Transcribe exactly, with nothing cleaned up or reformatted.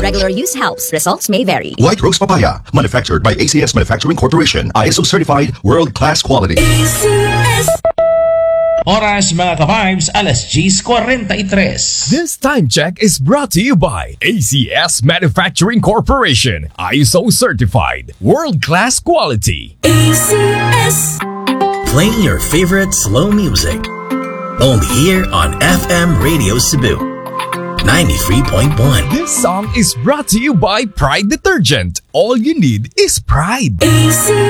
regular use helps. Results may vary. White Rose Papaya, manufactured by A C S Manufacturing Corporation. I S O certified, world-class quality. A C S. Oras mga ka-vibes, alas diyes forty-three. This time check is brought to you by A C S Manufacturing Corporation. I S O certified, world-class quality. A C S. Playing your favorite slow music. Only here on F M Radio Cebu. ninety-three point one. This song is brought to you by Pride Detergent. All you need is pride. A C S.